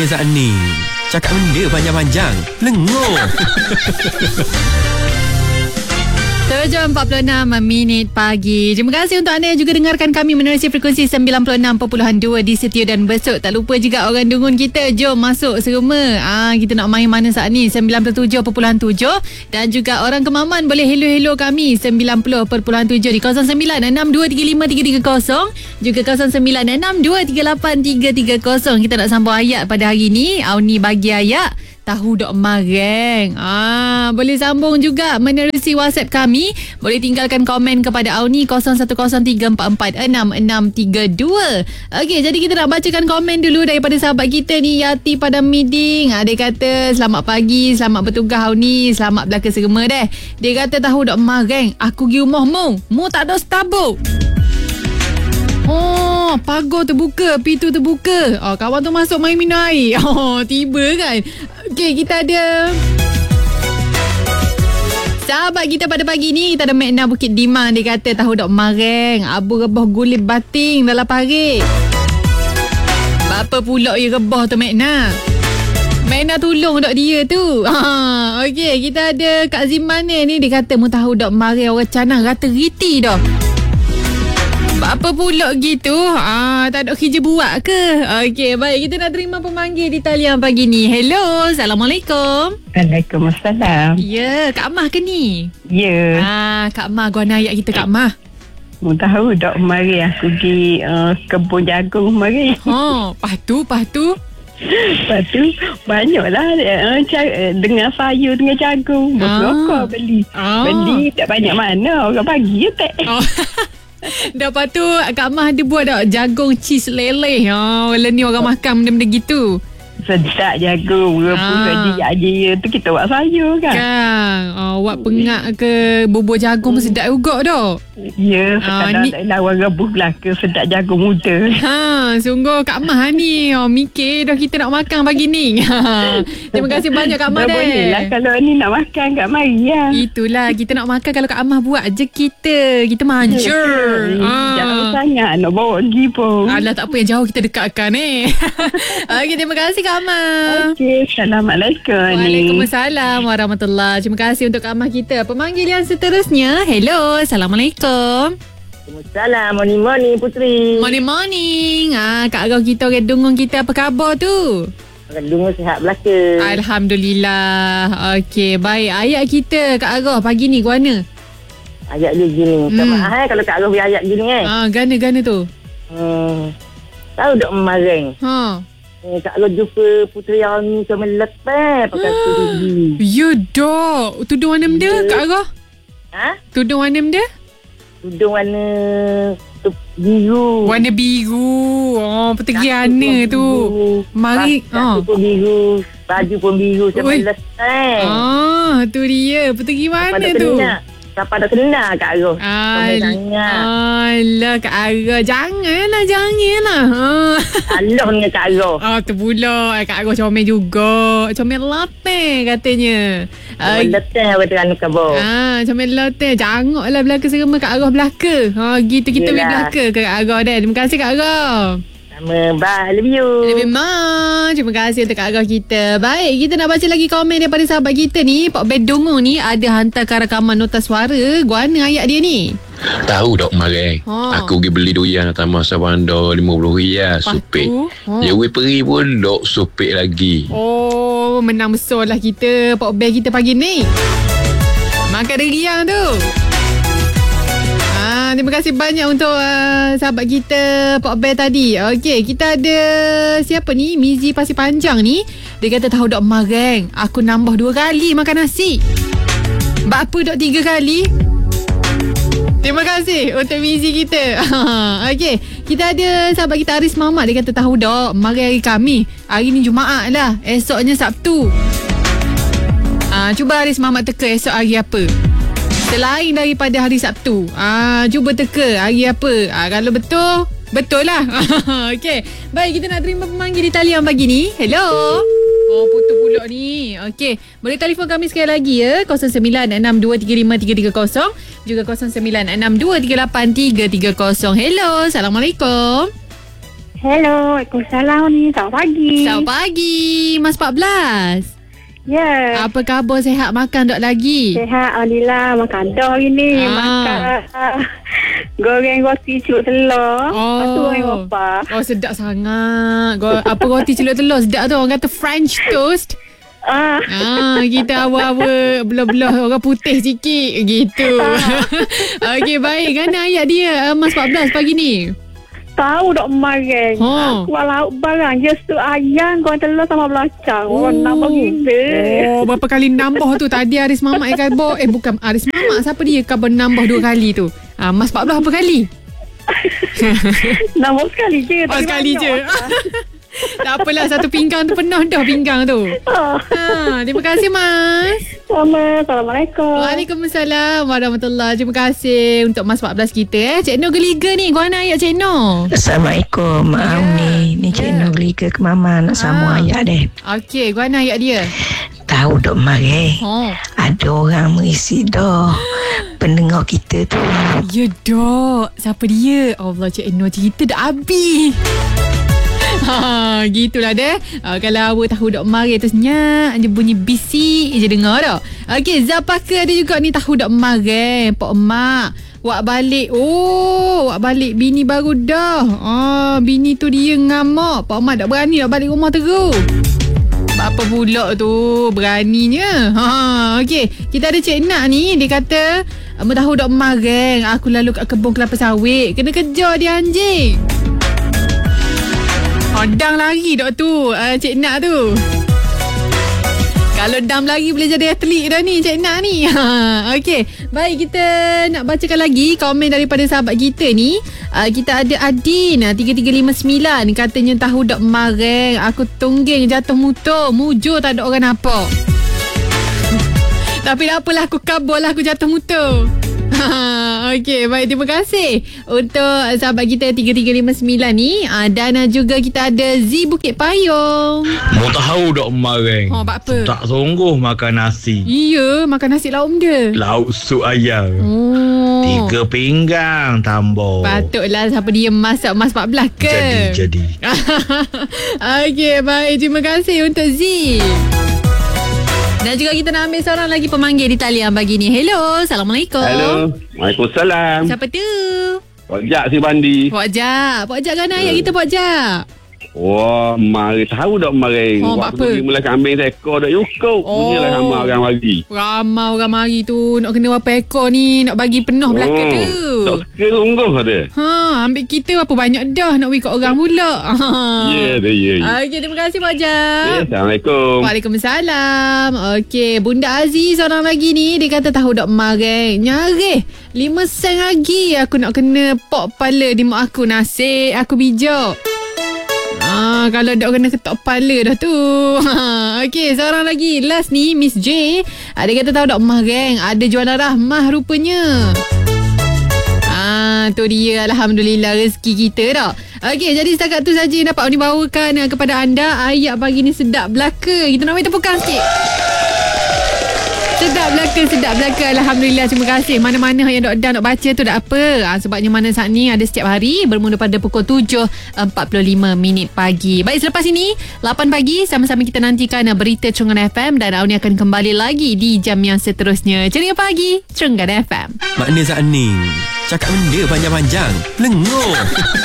saat ni. Cakap benda panjang-panjang, lengur. 7.46 minit pagi. Terima kasih untuk anda yang juga dengarkan kami menerusi frekuensi 96.2 di Setia dan Besut. Tak lupa juga orang dungun kita, jom masuk seruma. Kita nak main mana saat ni? 97.7. Dan juga orang Kemaman boleh hello kami 90.7 di 0966235330, juga 0966238330. Kita nak sambung ayat pada hari ni. Auni bagi ayat tahu dok mareng. Boleh sambung juga menerusi WhatsApp kami. Boleh tinggalkan komen kepada Auni 0103446632. Okey, jadi kita nak bacakan komen dulu daripada sahabat kita ni, Yati pada meeting. Dia kata selamat pagi, selamat bertugas Auni, selamat belaka serema deh. Dia kata tahu dok mareng, aku pergi rumah mu tak ada stabuk. Pagar terbuka, pintu terbuka. Kawan tu masuk main minum air. Tiba kan. Okey, kita ada sahabat kita pada pagi ni. Kita ada Mekna Bukit Dimang. Dia kata tahu dok mareng, abu rebah gulir bating dalam parit. Bapa pula ya rebah tu Mekna. Mekna tolong dok dia tu. Okey, kita ada Kak Zimane ni. Dia kata mu tahu dok mareng, orang canang rata riti dah. Apa pula gitu? Tak ada kerja buat ke? Okey, baik. Kita nak terima pemanggil di talian pagi ni. Hello, Assalamualaikum. Waalaikumsalam. Ya, Kak Mah ke ni? Ya. Kak Mah, guana ayat kita Kak Mah. Mu tahu tak, mari aku pergi kebun jagung mari. Lepas tu? Lepas tu banyaklah dengan sayur, dengan jagung. Berkelokor beli. Beli tak banyak mana. Orang bagi je tak. Lepas tu Kak Mah ada buat tak jagung cheese leleh. Wala ni orang makan benda-benda gitu. Sedap jagung. Rebus dia tu kita buat sayur kan. Buat pengak ke bubur jagung pun sedap juga dah. Ya, sekadar lawan rebus belaka sedap jagung muda. Sungguh Kak Mah ni mikir dah kita nak makan pagi ni. Terima kasih banyak Kak Mah deh. Boleh lah kalau ni nak makan kat mari ya. Itulah, kita nak makan kalau Kak Mah buat je kita manjur. Jauh sangat nak bawa pergi pun. Alah, tak apa, yang jauh kita dekatkan Okey, terima kasih Kak Mah. Okey, Assalamualaikum. Waalaikumsalam warahmatullahi. Terima kasih untuk Kak Mah kita. Pemanggil yang seterusnya. Hello, Assalamualaikum. Waalaikumsalam. Morning Puteri. Morning. Kak Agau kita, orang dungung kita, apa khabar tu? Orang dungung sihat belaka. Alhamdulillah. Okey, baik. Ayat kita Kak Agau pagi ni guana? Ayat dia gini. Tak maaf kalau Kak Agau ayat gini Gana tu. Tahu tak mareng? Kak Agau jumpa Puteri Auni sama lepas pakai tudung. Ya dok. Tudung warna benda Kak Agau? Tudung warna benda? Tudung warna biru. Warna biru. Pertegiana tu. Mari. Kaki pun biru. Baju pun biru. Sama lepas. Tu dia. Pertegi mana tu? Siapa dah kenal Kak Agau? Alah Kak Agau. Janganlah. Alah dengan Kak Agau. Tu pula. Kak Agau comel juga. Comel latte katanya. Letih betul kabur. Comel latte. Jangoklah belaka serema Kak Agau belaka. Gitu kita pergi belaka ke Kak Agau dah. Terima kasih Kak Agau. Sama, bye, love you. Memang. Terima kasih untuk Kak Agau kita. Baik, kita nak baca lagi komen daripada sahabat kita ni. Pak Bedongo ni ada hantarkan rakaman nota suara. Guana ayat dia ni? Tahu dok mareng. Aku pergi beli durian atas masa bandar RM50 supik. Dia peri pun dok supik lagi. Menang besar lah kita. Pak Bel kita pagi ni makan durian tu. Terima kasih banyak untuk sahabat kita Pak Bel tadi. Okey, kita ada siapa ni? Mizi Pasir Panjang ni. Dia kata tahu dok mareng, aku nambah 2 kali makan nasi. Apa dok 3 kali? Terima kasih untuk Mizi kita. Okey, kita ada sahabat kita Aris Mamat. Dia kata tahu dok mareng hari kami. Hari ni Jumaat lah, esoknya Sabtu. Cuba Aris Mamat teka esok hari apa selain daripada hari Sabtu. Cuba teka hari apa. Kalau betul lah. Okey, baik, kita nak terima pemanggil di talian pagi ni. Hello. Putus pula ni. Okey, boleh telefon kami sekali lagi ya, 0962353330, juga 0962383330. Hello, Assalamualaikum. Hello, Waalaikumsalam ni. Selamat pagi. Selamat pagi, Mas 14. Ya. Apa khabar, sihat makan tak lagi? Sihat, Alhamdulillah. Makan dah hari ni. Makan goreng roti celup telur. Lepas tu goreng apa? Oh, sedap sangat. Apa roti celup telur sedap tu. Orang kata French toast. Kita awal-awal belah-belah orang putih sikit gitu. Okey, baik. Mana ayat dia Mas 14 pagi ni? Tahu dok mareng. Aku lauk barang je tu ayam, goreng telur sama belacang. Nambah gila. Berapa kali nambah tu? Tadi Aris Mamak yang khabar. Bukan Aris Mamak. Siapa dia khabar nambah 2 kali tu? Mas 14 berapa kali? Nambah sekali je. Sekali je. Tak apalah, satu pinggang tu penuh dah pinggang tu. Terima kasih, Mas. Assalamualaikum. Waalaikumsalam warahmatullahi. Terima kasih untuk Mas 14 kita. Cik Noh geliga ni. Guana ayat Cik Noh. Assalamualaikum. Maaf ni Cik Noh geliga ke Mama nak sambung ayat deh. Okey, guana ayat dia. Tahu dok mari. Ada orang mengisi dah pendengar kita tu. Ya dok. Siapa dia? Allah, Cik Noh cerita dah habis. Gitulah deh. Kalau awak tahu dok mari tu senyap je bunyi bisik je dengar dah. Okey, Zapaka ada juga ni tahu dok mari. Pak emak wak balik. Wak balik bini baru dah. Bini tu dia ngamak. Pak emak tak berani nak balik rumah terus. Apa pula tu beraninya. Okey, kita ada Cik Nak ni. Dia kata, tahu dok mari. Aku lalu kat kebun kelapa sawit. Kena kejar dia anjing. Dam lari dok tu Cik Nak tu. Kalau dam lari boleh jadi atlet dah ni Cik Nak ni. Okey, baik, kita nak bacakan lagi komen daripada sahabat kita ni. Kita ada Adin 3359. Katanya tahu dok mareng. Aku tungging jatuh motor. Mujur tak ada orang nampak. Tapi tak apalah, aku kabur lah, aku jatuh motor. Okey, baik, terima kasih untuk sahabat kita 3359 ni. Dan juga kita ada Z Bukit Payung. Mau tahu dok mareng. Apa? Tak sungguh makan nasi. Iya, makan nasi lauk dia. Lauk sup ayam. 3 pinggang tambah. Patutlah siapa dia masak Mas 14 ke? Jadi. Okey, baik, terima kasih untuk Z. Dan juga kita nak ambil seorang lagi pemanggil di talian pagi ni. Hello, Assalamualaikum. Hello, Waalaikumsalam. Siapa tu? Pak Jak si Bandi. Pak Jak kan ayat kita Pak Jak. Wah, mari tahu tak mari. Waktu pergi mula kambing seekor dah yukuk. Punyalah ramai orang bagi. Ramai orang mari tu. Nak kena berapa ekor ni? Nak bagi penuh belakang tu. Tak suka sungguh ada. Ambil kita berapa banyak dah. Nak bagi kat orang pula. Ya. Okey, terima kasih Pak Jak. Assalamualaikum. Waalaikumsalam. Okey, Bunda Aziz seorang lagi ni. Dia kata tahu dok mareng. Nyarih 5 sen lagi aku nak kena pok kepala di mak aku. Nasib aku bijak. Kalau dah kena ketok kepala dah tu. Okey, seorang lagi last ni Miss J. Dia kata tahu tak mareng. Ada jualan rahmah rupanya. Tu dia, alhamdulillah rezeki kita dah. Okey, jadi setakat tu saja yang dapat dibawakan kepada anda. Ayat pagi ni sedap belaka. Kita nak bagi tepukan sikit. Sedap belaka. Alhamdulillah, terima kasih. Mana-mana yang nak baca tu tak apa. Sebabnya mana saat ni ada setiap hari bermula pada pukul 7.45 pagi. Baik, selepas ini 8 pagi sama-sama kita nantikan berita Trengganu FM dan Auni akan kembali lagi di jam yang seterusnya. Ceria pagi Trengganu FM. Makna saat ni cakap benda panjang-panjang lengur.